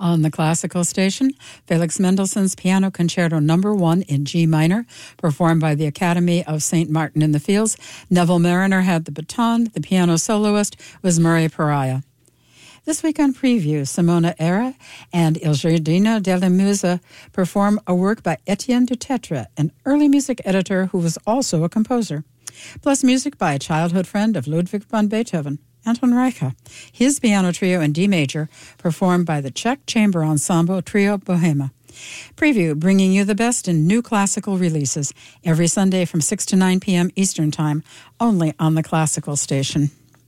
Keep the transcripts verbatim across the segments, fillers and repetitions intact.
On the classical station, Felix Mendelssohn's Piano Concerto Number One in G minor, performed by the Academy of Saint Martin in the Fields. Neville Mariner had the baton. The piano soloist was Murray Pariah. This week on Preview, Simona Era and Il Giardino della Musa perform a work by Etienne Dutetre, an early music editor who was also a composer. Plus music by a childhood friend of Ludwig van Beethoven, Anton Reicha. His piano trio in D major, performed by the Czech Chamber Ensemble Trio Bohema. Preview, bringing you the best in new classical releases every Sunday from six to nine p.m. Eastern Time, only on the classical station.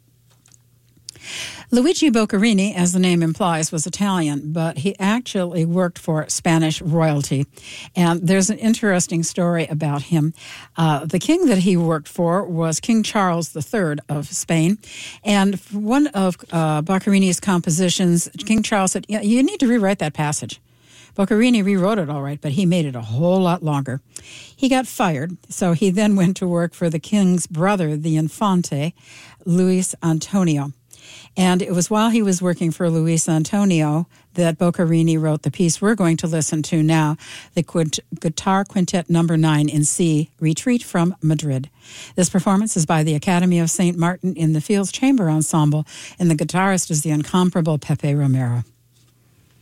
Luigi Boccherini, as the name implies, was Italian, but he actually worked for Spanish royalty. And there's an interesting story about him. Uh, the king that he worked for was King Charles the Third of Spain. And for one of uh, Boccherini's compositions, King Charles said, yeah, you need to rewrite that passage. Boccherini rewrote it all right, but he made it a whole lot longer. He got fired, so he then went to work for the king's brother, the Infante, Luis Antonio. And it was while he was working for Luis Antonio that Boccherini wrote the piece we're going to listen to now, the Quint- Guitar Quintet Number Nine in C, Retreat from Madrid. This performance is by the Academy of Saint Martin in the Fields Chamber Ensemble, and the guitarist is the incomparable Pepe Romero.